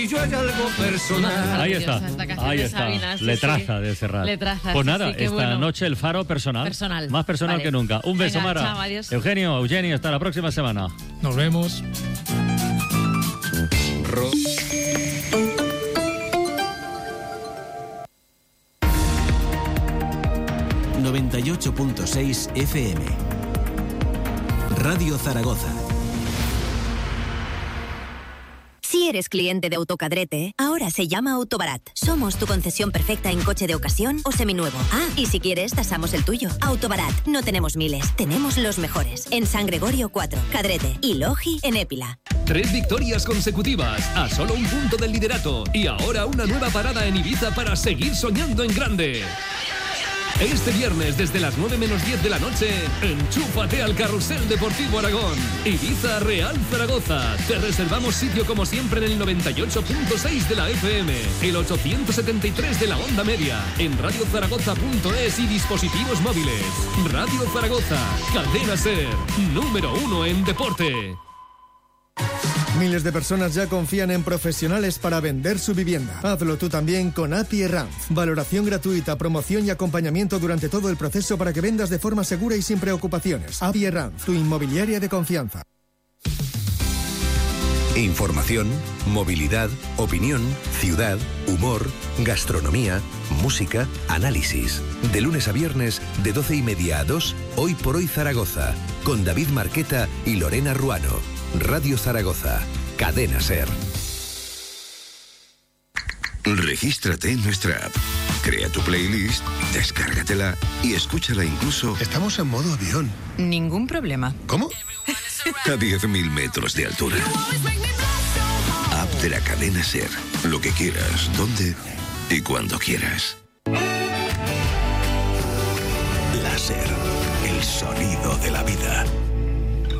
Y yo hay algo personal. Ahí está, ahí está. Sabina, sí, letraza de Serrat. Letraza, pues sí, nada, sí, qué esta bueno. noche el faro personal. Más personal Vale. que nunca. Un beso, Venga, Mara. chao, adiós. Eugenia, hasta la próxima semana. Nos vemos. 98.6 FM. Radio Zaragoza. Si eres cliente de Autocadrete, ahora se llama Autobarat. Somos tu concesión perfecta en coche de ocasión o seminuevo. Ah, y si quieres, tasamos el tuyo. Autobarat. No tenemos miles, tenemos los mejores. En San Gregorio 4, Cadrete y Logi en Épila. 3 victorias consecutivas, a solo un punto del liderato. Y ahora una nueva parada en Ibiza para seguir soñando en grande. Este viernes, desde las 9 menos 10 de la noche, enchúfate al Carrusel Deportivo Aragón. Ibiza Real Zaragoza. Te reservamos sitio como siempre en el 98.6 de la FM, el 873 de la onda media, en radiozaragoza.es y dispositivos móviles. Radio Zaragoza, Cadena SER, número 1 en deporte. Miles de personas ya confían en profesionales para vender su vivienda. Hazlo tú también con API Ranz. Valoración gratuita, promoción y acompañamiento durante todo el proceso para que vendas de forma segura y sin preocupaciones. API Ranz, tu inmobiliaria de confianza. Información, movilidad, opinión, ciudad, humor, gastronomía, música, análisis. De lunes a viernes, de 12:30 a 2, Hoy por Hoy Zaragoza, con David Marqueta y Lorena Ruano. Radio Zaragoza, Cadena SER. Regístrate en nuestra app. Crea tu playlist, descárgatela y escúchala incluso... Estamos en modo avión. Ningún problema. ¿Cómo? A 10.000 metros de altura. App de la Cadena SER. Lo que quieras, donde y cuando quieras. La SER, el sonido de la vida.